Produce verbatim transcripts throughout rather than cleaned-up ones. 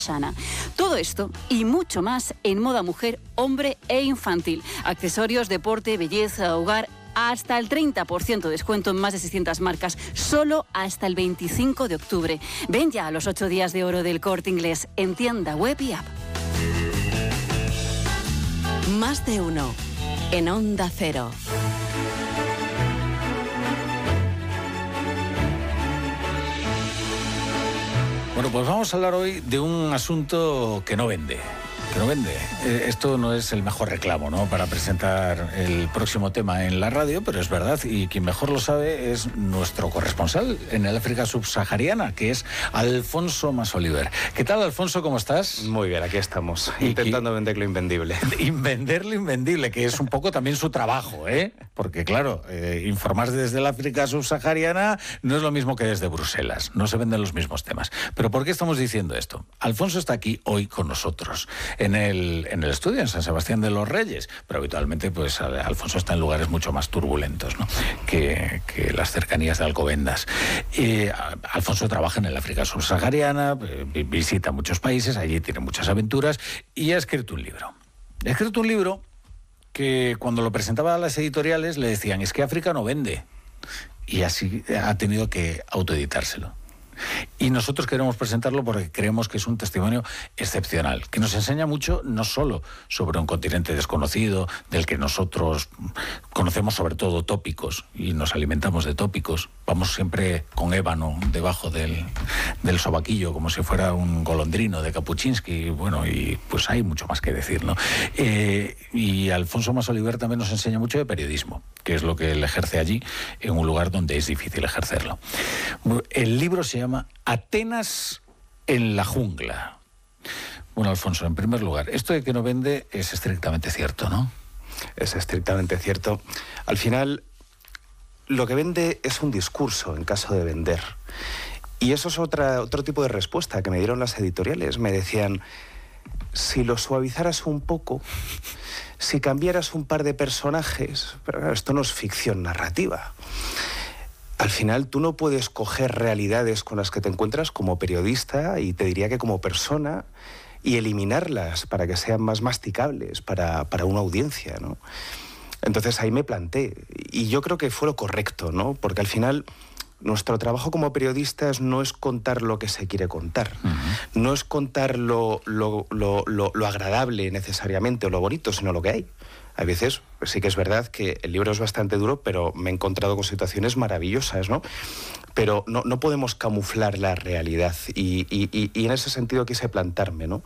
Sana. Todo esto y mucho más en moda mujer, hombre e infantil. Accesorios, deporte, belleza, hogar. Hasta el treinta por ciento de descuento en más de seiscientas marcas, solo hasta el veinticinco de octubre. Ven ya a los ocho días de oro del Corte Inglés en tienda web y app. Más de uno en Onda Cero. Bueno, pues vamos a hablar hoy de un asunto que no vende. Que no vende. Eh, esto no es el mejor reclamo, ¿no?, para presentar el próximo tema en la radio, pero es verdad, y quien mejor lo sabe es nuestro corresponsal en el África subsahariana, que es Alfonso Masoliver. ¿Qué tal, Alfonso? ¿Cómo estás? Muy bien, aquí estamos, intentando vender lo invendible. Vender lo invendible, que es un poco también su trabajo, ¿eh? Porque, claro, eh, informar desde el África subsahariana no es lo mismo que desde Bruselas, no se venden los mismos temas. ¿Pero por qué estamos diciendo esto? Alfonso está aquí hoy con nosotros, en el, en el estudio, en San Sebastián de los Reyes, pero habitualmente pues Alfonso está en lugares mucho más turbulentos, ¿no?, que, que las cercanías de Alcobendas. Y Alfonso trabaja en el África subsahariana, visita muchos países, allí tiene muchas aventuras y ha escrito un libro. Ha escrito un libro que cuando lo presentaba a las editoriales le decían, es que África no vende, y así ha tenido que autoeditárselo. Y nosotros queremos presentarlo porque creemos que es un testimonio excepcional, que nos enseña mucho, no solo sobre un continente desconocido, del que nosotros conocemos sobre todo tópicos, y nos alimentamos de tópicos, vamos siempre con ébano debajo del, del sobaquillo, como si fuera un golondrino de Kapuscinski, bueno, y pues hay mucho más que decir, ¿no? Eh, y Alfonso Masoliver también nos enseña mucho de periodismo, que es lo que él ejerce allí, en un lugar donde es difícil ejercerlo. El libro se llama Atenas en la jungla. Bueno, Alfonso, en primer lugar, esto de que no vende es estrictamente cierto, ¿no? Es estrictamente cierto. Al final, lo que vende es un discurso, en caso de vender. Y eso es otra, otro tipo de respuesta que me dieron las editoriales. Me decían, si lo suavizaras un poco, si cambiaras un par de personajes, pero claro, esto no es ficción narrativa. Al final tú no puedes coger realidades con las que te encuentras como periodista, y te diría que como persona, y eliminarlas para que sean más masticables para, para una audiencia, ¿no? Entonces ahí me planté, y yo creo que fue lo correcto, ¿no? Porque al final nuestro trabajo como periodistas no es contar lo que se quiere contar, uh-huh. no es contar lo, lo, lo, lo, lo agradable necesariamente o lo bonito, sino lo que hay. A veces sí que es verdad que el libro es bastante duro, pero me he encontrado con situaciones maravillosas, ¿no? Pero no, no podemos camuflar la realidad, y, y, y, y en ese sentido quise plantarme, ¿no?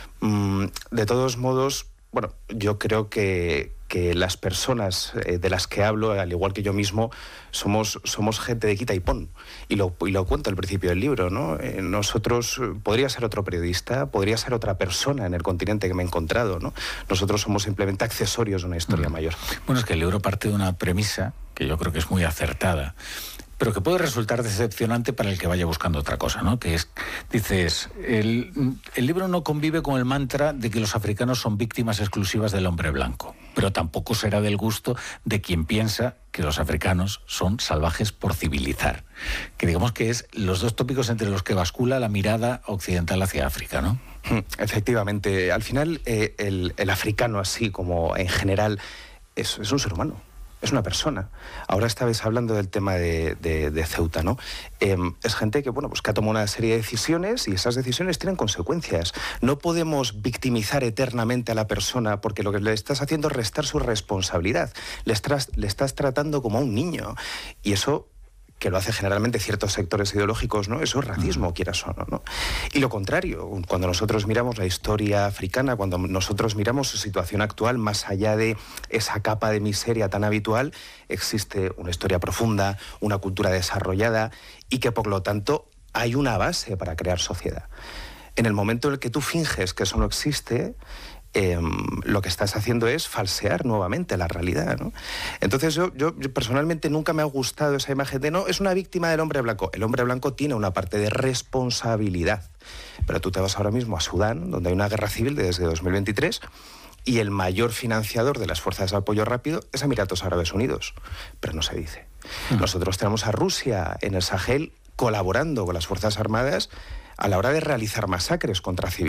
Mm, de todos modos, bueno, yo creo que, que las personas eh, de las que hablo, al igual que yo mismo, somos, somos gente de quita y pon. Y lo, y lo cuento al principio del libro, ¿no? Eh, nosotros, podría ser otro periodista, podría ser otra persona en el continente que me he encontrado, ¿no? Nosotros somos simplemente accesorios de una historia mm. mayor. Bueno, es que el libro parte de una premisa que yo creo que es muy acertada, pero que puede resultar decepcionante para el que vaya buscando otra cosa, ¿no? Que es, dices, el, el libro no convive con el mantra de que los africanos son víctimas exclusivas del hombre blanco, pero tampoco será del gusto de quien piensa que los africanos son salvajes por civilizar. Que digamos que es los dos tópicos entre los que bascula la mirada occidental hacia África, ¿no? Efectivamente. Al final, eh, el, el africano, así como en general, es, es un ser humano. Es una persona. Ahora estabais hablando del tema de, de, de Ceuta, ¿no? Eh, es gente que, bueno, pues que ha tomado una serie de decisiones, y esas decisiones tienen consecuencias. No podemos victimizar eternamente a la persona, porque lo que le estás haciendo es restar su responsabilidad. Le estás, le estás tratando como a un niño. Y eso, que lo hace generalmente ciertos sectores ideológicos, ¿no? Eso es racismo, uh-huh. quieras o no, ¿no? Y lo contrario, cuando nosotros miramos la historia africana, cuando nosotros miramos su situación actual, más allá de esa capa de miseria tan habitual, existe una historia profunda, una cultura desarrollada, y que por lo tanto hay una base para crear sociedad. En el momento en el que tú finges que eso no existe, Eh, lo que estás haciendo es falsear nuevamente la realidad, ¿no? Entonces yo, yo, yo personalmente nunca me ha gustado esa imagen de no, es una víctima del hombre blanco. El hombre blanco tiene una parte de responsabilidad, pero tú te vas ahora mismo a Sudán, donde hay una guerra civil desde dos mil veintitrés, y el mayor financiador de las fuerzas de apoyo rápido es Emiratos Árabes Unidos, pero no se dice. Uh-huh. Nosotros tenemos a Rusia en el Sahel colaborando con las Fuerzas Armadas a la hora de realizar masacres contra civiles.